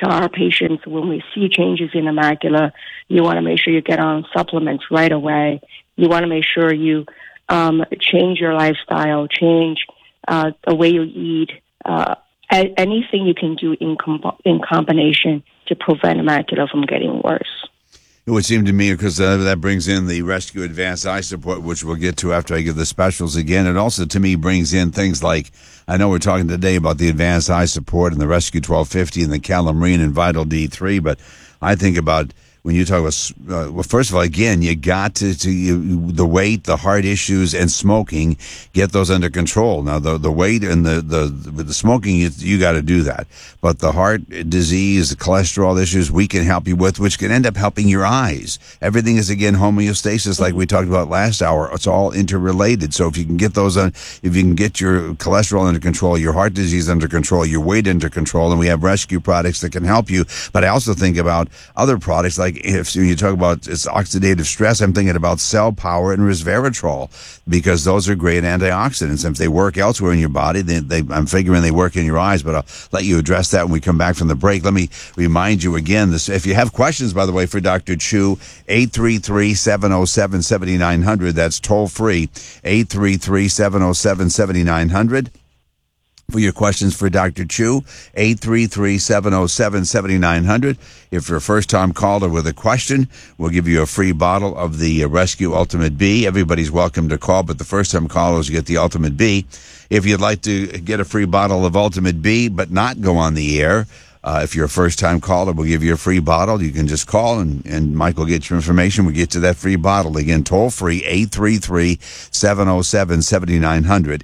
tell our patients when we see changes in the macula, you want to make sure you get on supplements right away. You want to make sure you change your lifestyle, change the way you eat, anything you can do in combination to prevent macula from getting worse. It would seem to me, because that brings in the Rescue Advanced Eye Support, which we'll get to after I give the specials again. It also, to me, brings in things like, I know we're talking today about the Advanced Eye Support and the Rescue 1250 and the Calamine and Vital D3, but I think about when you talk about, well, first of all, again, you got to the weight, the heart issues, and smoking, get those under control. Now, the weight and the smoking, you got to do that. But the heart disease, the cholesterol issues, we can help you with, which can end up helping your eyes. Everything is, again, homeostasis, like we talked about last hour. It's all interrelated. So if you can get those if you can get your cholesterol under control, your heart disease under control, your weight under control, and we have rescue products that can help you. But I also think about other products like, if you talk about it's oxidative stress, I'm thinking about Cell Power and resveratrol, because those are great antioxidants. And if they work elsewhere in your body, I'm figuring they work in your eyes, but I'll let you address that when we come back from the break. Let me remind you again, if you have questions, by the way, for Dr. Chu, 833-707-7900. That's toll free, 833-707-7900. For your questions for Dr. Chu, 833-707-7900. If you're a first-time caller with a question, we'll give you a free bottle of the Rescue Ultimate B. Everybody's welcome to call, but the first-time callers get the Ultimate B. If you'd like to get a free bottle of Ultimate B but not go on the air, if you're a first-time caller, we'll give you a free bottle. You can just call, and Mike will get your information. We'll get you that free bottle. Again, toll-free, 833-707-7900,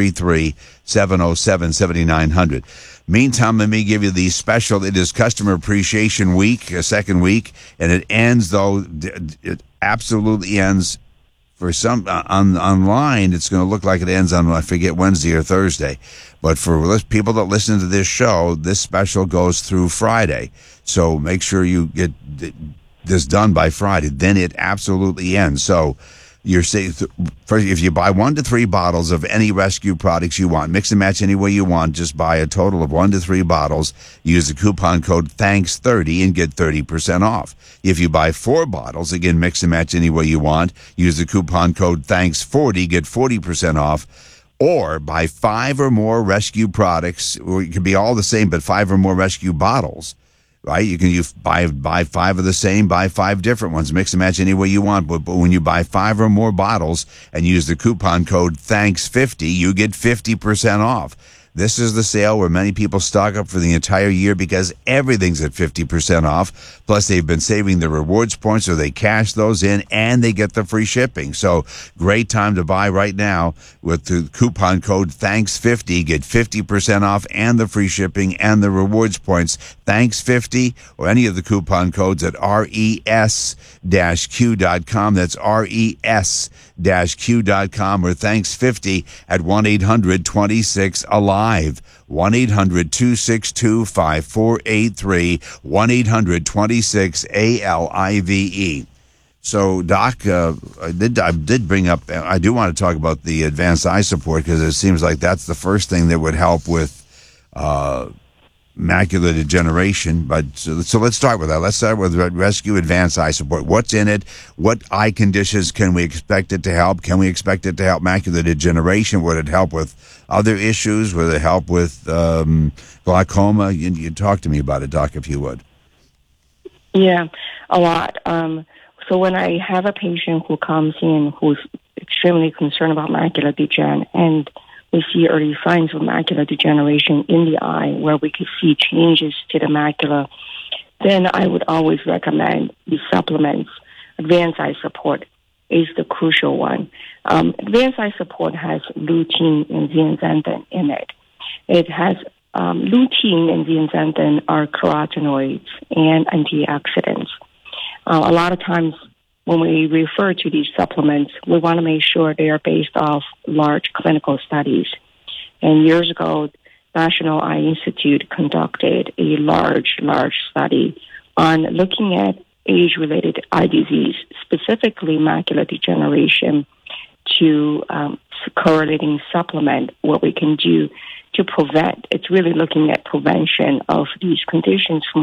833-707-7900. Meantime, let me give you the special. It is Customer Appreciation Week, second week, and it ends, though, it absolutely ends. For some online, it's going to look like it ends on, I forget, Wednesday or Thursday. But for people that listen to this show, this special goes through Friday. So make sure you get this done by Friday. Then it absolutely ends. So you're safe. If you buy 1 to 3 bottles of any rescue products you want, mix and match any way you want, just buy a total of 1 to 3 bottles, use the coupon code THANKS30 and get 30% off. If you buy 4 bottles, again, mix and match any way you want, use the coupon code THANKS40, get 40% off. Or buy 5 or more rescue products, or it could be all the same, but 5 or more rescue bottles. Right? You can buy 5 of the same, buy 5 different ones, mix and match any way you want. But when you buy 5 or more bottles and use the coupon code THANKS50, you get 50% off. This is the sale where many people stock up for the entire year because everything's at 50% off. Plus, they've been saving the rewards points, so they cash those in and they get the free shipping. So, great time to buy right now with the coupon code THANKS50. Get 50% off and the free shipping and the rewards points. THANKS50 or any of the coupon codes at res-q.com. That's res-q.com or THANKS50 at 1-800-26-ALIVE. 1-800-262-5483, 1-800-26-ALIVE. So, Doc, I did bring up, I do want to talk about the Advanced Eye Support because it seems like that's the first thing that would help with macular degeneration. But so let's start with that. Let's start with Rescue Advanced Eye Support. What's in it? What eye conditions can we expect it to help? Can we expect it to help macular degeneration? Would it help with other issues? Would it help with glaucoma? You talk to me about it, Doc, if you would. Yeah, a lot. So when I have a patient who comes in who's extremely concerned about macular degen, and we see early signs of macular degeneration in the eye where we could see changes to the macula, then I would always recommend these supplements. Advanced Eye Support is the crucial one. Advanced Eye Support has lutein and zeaxanthin in it. It has lutein and zeaxanthin are carotenoids and antioxidants. A lot of times when we refer to these supplements, we want to make sure they are based off large clinical studies. And years ago, National Eye Institute conducted a large study on looking at age-related eye disease, specifically macular degeneration, to correlating supplement, what we can do to prevent. It's really looking at prevention of these conditions from